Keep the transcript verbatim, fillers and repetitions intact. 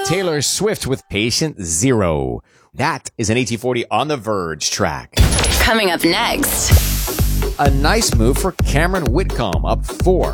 Taylor Swift with Patient Zero. That is an A T forty On the Verge track. Coming up next. A nice move for Cameron Whitcomb, up four.